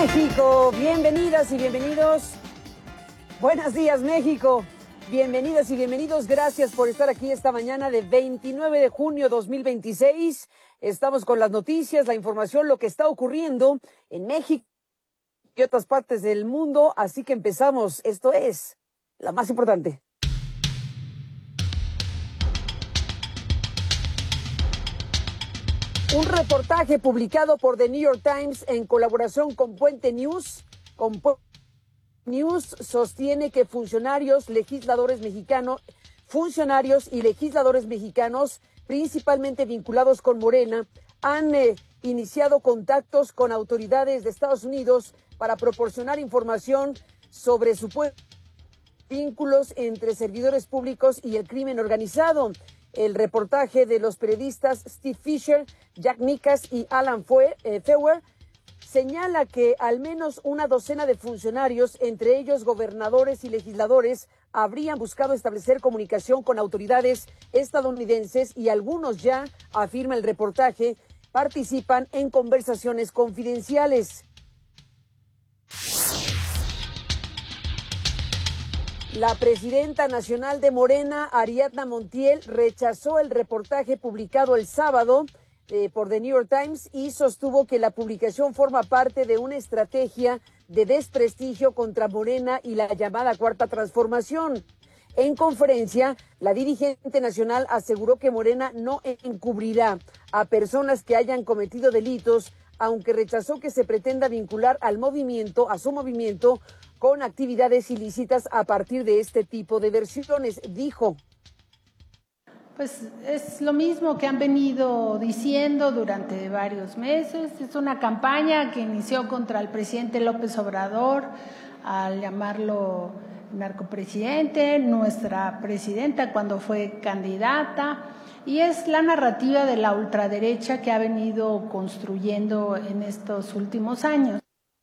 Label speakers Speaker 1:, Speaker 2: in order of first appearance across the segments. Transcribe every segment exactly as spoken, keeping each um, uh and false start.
Speaker 1: México, bienvenidas y bienvenidos. Buenos días, México. Bienvenidas y bienvenidos. Gracias por estar aquí esta mañana de veintinueve de junio dos mil veintiséis. Estamos con las noticias, la información, lo que está ocurriendo en México y otras partes del mundo. Así que empezamos. Esto es la más importante. Un reportaje publicado por The New York Times en colaboración con Puente News, con Puente News sostiene que funcionarios, legisladores mexicanos, funcionarios y legisladores mexicanos, principalmente vinculados con Morena, han eh, iniciado contactos con autoridades de Estados Unidos para proporcionar información sobre supuestos vínculos entre servidores públicos y el crimen organizado. El reportaje de los periodistas Steve Fisher, Jack Nicas y Alan Feuer señala que al menos una docena de funcionarios, entre ellos gobernadores y legisladores, habrían buscado establecer comunicación con autoridades estadounidenses y algunos ya, afirma el reportaje, participan en conversaciones confidenciales. La presidenta nacional de Morena, Ariadna Montiel, rechazó el reportaje publicado el sábado eh, por The New York Times y sostuvo que la publicación forma parte de una estrategia de desprestigio contra Morena y la llamada Cuarta Transformación. En conferencia, la dirigente nacional aseguró que Morena no encubrirá a personas que hayan cometido delitos, aunque rechazó que se pretenda vincular al movimiento, a su movimiento, con actividades ilícitas a partir de este tipo de versiones, dijo.
Speaker 2: Pues es lo mismo que han venido diciendo durante varios meses. Es una campaña que inició contra el presidente López Obrador al llamarlo narcopresidente, nuestra presidenta cuando fue candidata, y es la narrativa de la ultraderecha que ha venido construyendo en estos últimos años.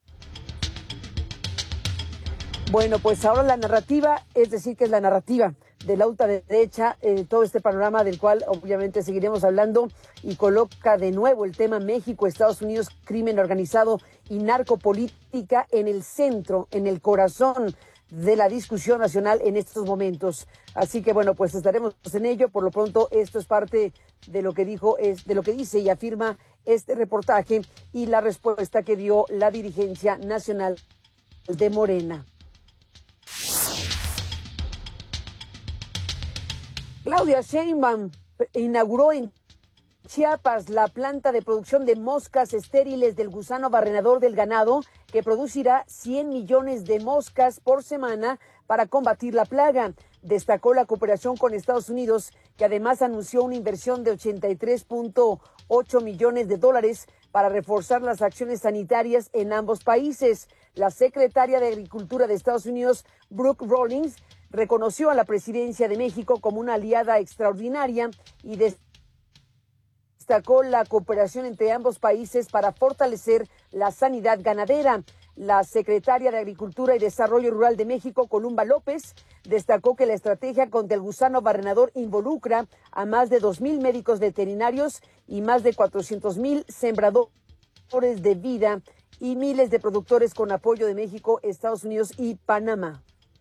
Speaker 1: Bueno, pues ahora la narrativa, es decir, que es la narrativa de la ultraderecha, eh, todo este panorama del cual obviamente seguiremos hablando, y coloca de nuevo el tema México, Estados Unidos, crimen organizado y narcopolítica en el centro, en el corazón de la discusión nacional en estos momentos. Así que bueno, pues estaremos en ello. Por lo pronto, esto es parte de lo que dijo, es de lo que dice y afirma este reportaje y la respuesta que dio la dirigencia nacional de Morena. Claudia Sheinbaum inauguró en Chiapas la planta de producción de moscas estériles del gusano barrenador del ganado, que producirá cien millones de moscas por semana para combatir la plaga. Destacó la cooperación con Estados Unidos, que además anunció una inversión de ochenta y tres punto ocho millones de dólares para reforzar las acciones sanitarias en ambos países. La secretaria de Agricultura de Estados Unidos, Brooke Rollins, reconoció a la presidencia de México como una aliada extraordinaria y destacó la cooperación entre ambos países para fortalecer la sanidad ganadera. La secretaria de Agricultura y Desarrollo Rural de México, Columba López, destacó que la estrategia contra el gusano barrenador involucra a más de dos mil médicos veterinarios y más de cuatrocientos mil sembradores de vida y miles de productores con apoyo de México, Estados Unidos y Panamá.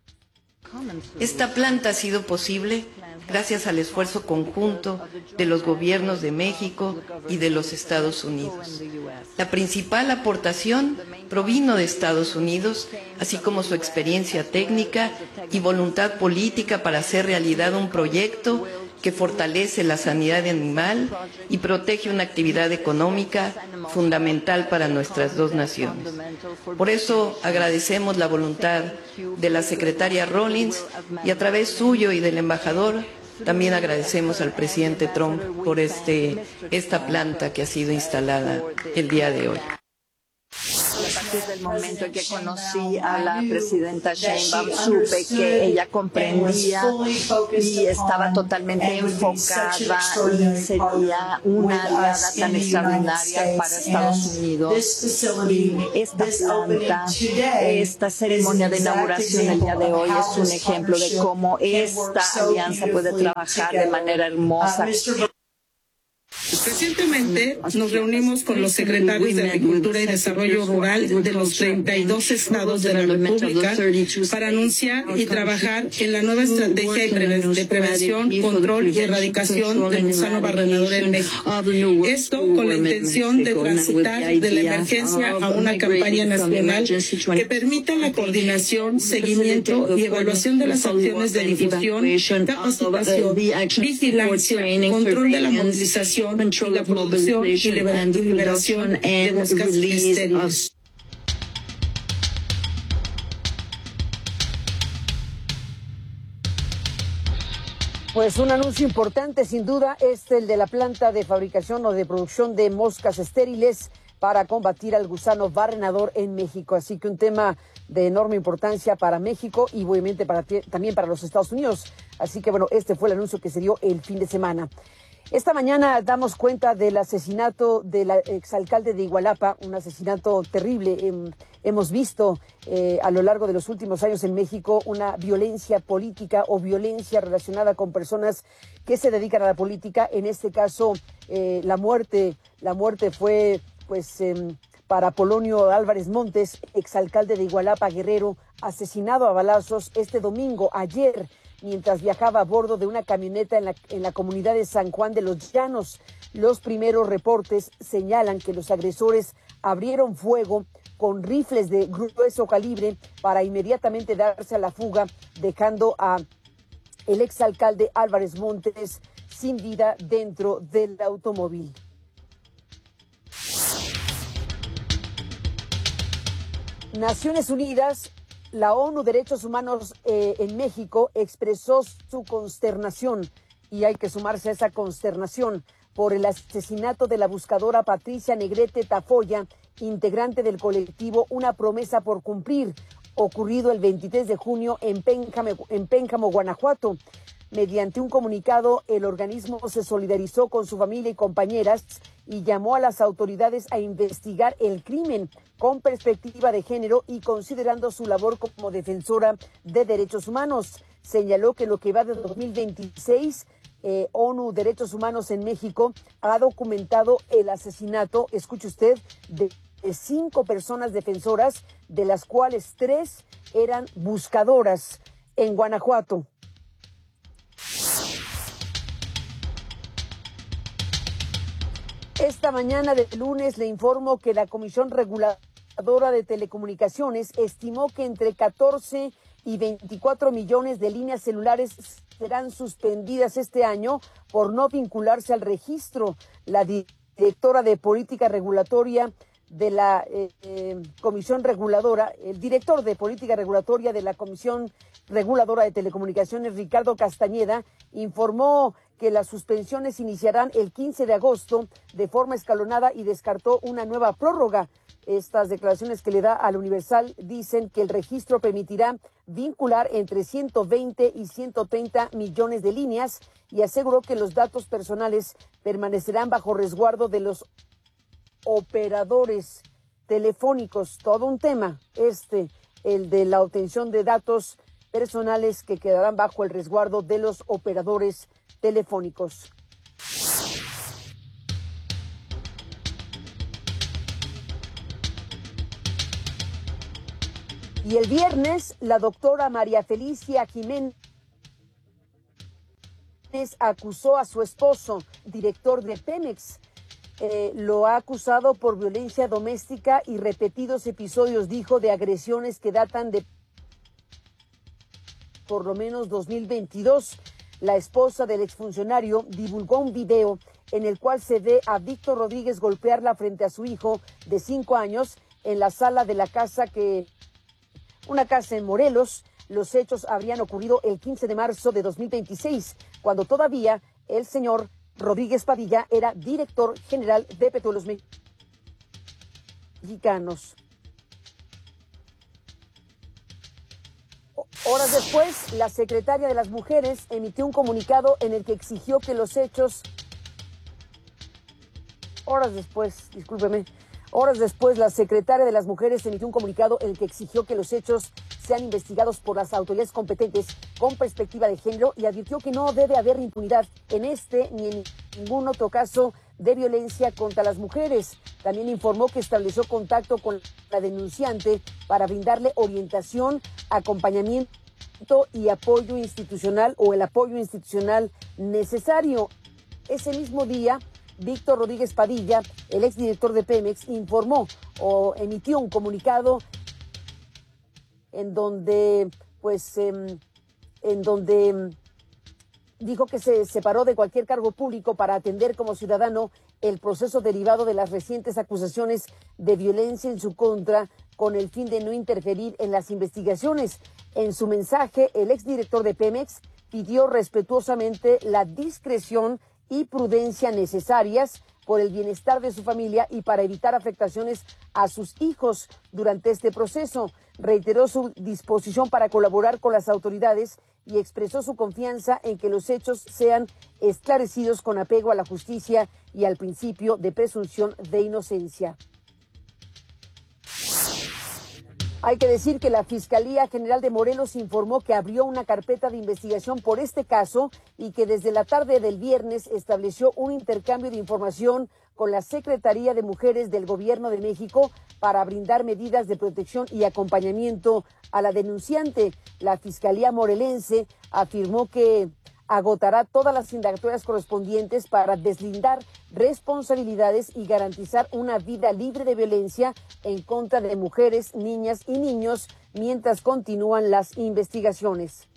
Speaker 3: Esta planta ha sido posible gracias al esfuerzo conjunto de los gobiernos de México y de los Estados Unidos. La principal aportación provino de Estados Unidos, así como su experiencia técnica y voluntad política para hacer realidad un proyecto que fortalece la sanidad animal y protege una actividad económica fundamental para nuestras dos naciones. Por eso agradecemos la voluntad de la secretaria Rollins y a través suyo y del embajador también agradecemos al presidente Trump por este, esta planta que ha sido instalada el día de hoy.
Speaker 4: A partir del momento en que conocí a la presidenta Sheinbaum, supe que ella comprendía y estaba totalmente enfocada y sería una aliada tan extraordinaria para Estados Unidos. Y esta planta, esta ceremonia de inauguración el día de hoy es un ejemplo de cómo esta alianza puede trabajar de manera hermosa.
Speaker 5: Recientemente nos reunimos con los secretarios de Agricultura y Desarrollo Rural de los treinta y dos estados de la República para anunciar y trabajar en la nueva estrategia de prevención, control y erradicación del gusano barrenador en México. Esto con la intención de transitar de la emergencia a una campaña nacional que permita la coordinación, seguimiento y evaluación de las acciones de difusión, capacitación, vigilancia, control de la movilización y la producción y liberación de moscas estériles.
Speaker 1: Pues un anuncio importante, sin duda, es el de la planta de fabricación o de producción de moscas estériles para combatir al gusano barrenador en México. Así que un tema de enorme importancia para México y obviamente para, también para los Estados Unidos. Así que bueno, este fue el anuncio que se dio el fin de semana. Esta mañana damos cuenta del asesinato del exalcalde de Igualapa, un asesinato terrible. Eh, hemos visto eh, a lo largo de los últimos años en México una violencia política o violencia relacionada con personas que se dedican a la política. En este caso, eh, la muerte, la muerte fue pues eh, para Polonio Álvarez Montes, exalcalde de Igualapa, Guerrero, asesinado a balazos este domingo, ayer, mientras viajaba a bordo de una camioneta en la, en la comunidad de San Juan de los Llanos. Los primeros reportes señalan que los agresores abrieron fuego con rifles de grueso calibre para inmediatamente darse a la fuga, dejando a el exalcalde Álvarez Montes sin vida dentro del automóvil. Naciones Unidas, la ONU Derechos Humanos eh, en México expresó su consternación, y hay que sumarse a esa consternación, por el asesinato de la buscadora Patricia Negrete Tafoya, integrante del colectivo Una Promesa por Cumplir, ocurrido el veintitrés de junio en Pénjamo, en Pénjamo, Guanajuato. Mediante un comunicado, el organismo se solidarizó con su familia y compañeras y llamó a las autoridades a investigar el crimen con perspectiva de género y considerando su labor como defensora de derechos humanos. Señaló que lo que va de dos mil veintiséis, eh, ONU Derechos Humanos en México ha documentado el asesinato, escuche usted, de, de cinco personas defensoras, de las cuales tres eran buscadoras en Guanajuato. Esta mañana de lunes le informo que la Comisión Reguladora de Telecomunicaciones estimó que entre catorce y veinticuatro millones de líneas celulares serán suspendidas este año por no vincularse al registro. La directora de Política Regulatoria de la eh, eh, Comisión Reguladora, el director de Política Regulatoria de la Comisión Reguladora de Telecomunicaciones, Ricardo Castañeda, informó que las suspensiones iniciarán el quince de agosto de forma escalonada y descartó una nueva prórroga. Estas declaraciones que le da al Universal dicen que el registro permitirá vincular entre ciento veinte y ciento treinta millones de líneas y aseguró que los datos personales permanecerán bajo resguardo de los operadores telefónicos. Todo un tema este, el de la obtención de datos personales que quedarán bajo el resguardo de los operadores telefónicos. Y el viernes, la doctora María Felicia Jiménez acusó a su esposo, director de Pemex. Eh, lo ha acusado por violencia doméstica y repetidos episodios, dijo, de agresiones que datan de por lo menos dos mil veintidós. La esposa del exfuncionario divulgó un video en el cual se ve a Víctor Rodríguez golpearla frente a su hijo de cinco años en la sala de la casa que... una casa en Morelos. Los hechos habrían ocurrido el quince de marzo de dos mil veintiséis, cuando todavía el señor Rodríguez Padilla era director general de Petróleos Mexicanos. Horas después, la secretaria de las Mujeres emitió un comunicado en el que exigió que los hechos... Horas después, discúlpeme, horas después, la secretaria de las Mujeres emitió un comunicado en el que exigió que los hechos sean investigados por las autoridades competentes con perspectiva de género y advirtió que no debe haber impunidad en este ni en ningún otro caso de violencia contra las mujeres. También informó que estableció contacto con la denunciante para brindarle orientación, acompañamiento y apoyo institucional o el apoyo institucional necesario. Ese mismo día, Víctor Rodríguez Padilla, el exdirector de Pemex, informó o emitió un comunicado en donde, pues, eh, en donde eh, dijo que se separó de cualquier cargo público para atender como ciudadano el proceso derivado de las recientes acusaciones de violencia en su contra, con el fin de no interferir en las investigaciones. En su mensaje, el exdirector de Pemex pidió respetuosamente la discreción y prudencia necesarias por el bienestar de su familia y para evitar afectaciones a sus hijos durante este proceso. Reiteró su disposición para colaborar con las autoridades y expresó su confianza en que los hechos sean esclarecidos con apego a la justicia y al principio de presunción de inocencia. Hay que decir que la Fiscalía General de Morelos informó que abrió una carpeta de investigación por este caso y que desde la tarde del viernes estableció un intercambio de información con la Secretaría de Mujeres del Gobierno de México para brindar medidas de protección y acompañamiento a la denunciante. La Fiscalía morelense afirmó que agotará todas las indagatorias correspondientes para deslindar responsabilidades y garantizar una vida libre de violencia en contra de mujeres, niñas y niños mientras continúan las investigaciones.